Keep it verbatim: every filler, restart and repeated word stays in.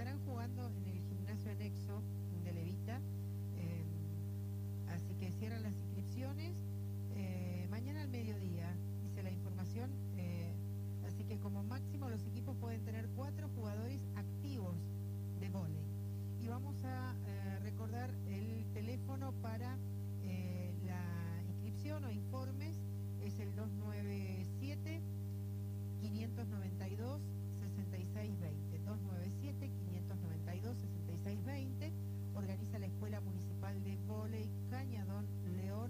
estarán jugando en el gimnasio anexo de Levita, eh, así que cierran las inscripciones eh, mañana al mediodía, dice la información, eh, así que como máximo los equipos pueden tener cuatro jugadores activos de vóley. Y vamos a eh, recordar el teléfono para eh, la inscripción o informes, es el dos nueve siete, quinientos noventa y dos, sesenta y seis veinte, dos nueve siete, quinientos noventa y dos, sesenta y seis veinte, organiza la Escuela Municipal de Vóley Cañadón León